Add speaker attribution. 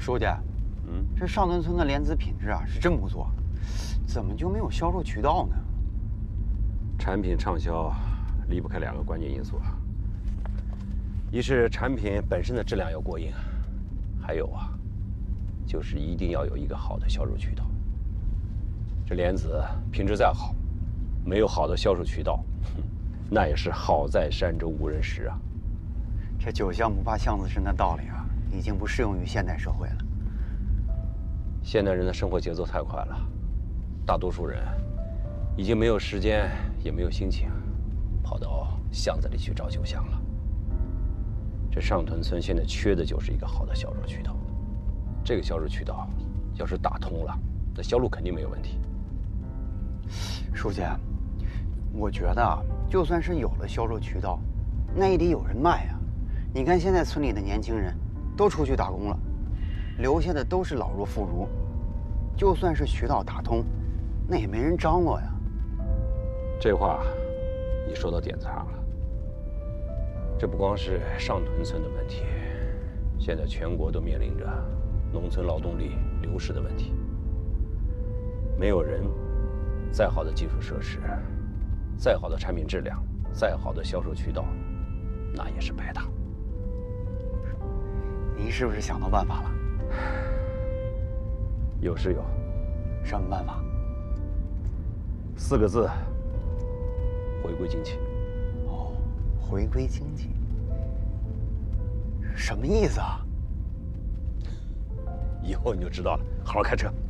Speaker 1: 书记，这上屯村的莲子品质啊是真不错，怎么就没有销售渠道呢？
Speaker 2: 产品畅销离不开2个关键因素啊，一是产品本身的质量要过硬，还有啊，就是一定要有一个好的销售渠道。这莲子品质再好，没有好的销售渠道，那也是好在山中无人识啊。
Speaker 1: 这酒香不怕巷子深的道理啊，已经不适用于现代社会了。
Speaker 2: 现代人的生活节奏太快了，大多数人已经没有时间，也没有心情，跑到巷子里去找酒香了。这上屯村现在缺的就是一个好的销售渠道，这个销售渠道要是打通了，那销路肯定没有问题。
Speaker 1: 书记，我觉得啊，就算是有了销售渠道，那也得有人卖啊。你看现在村里的年轻人都出去打工了，留下的都是老弱妇孺，就算是渠道打通，那也没人张罗呀。
Speaker 2: 这话你说到点子上了。这不光是上屯村的问题，现在全国都面临着农村劳动力流失的问题。没有人，再好的基础设施，再好的产品质量，再好的销售渠道，那也是白搭。
Speaker 1: 您是不是想到办法了？
Speaker 2: 有是有。
Speaker 1: 什么办法
Speaker 2: ？4个字：回归经济。
Speaker 1: 哦，回归经济，什么意思啊？
Speaker 2: 以后你就知道了。好好开车。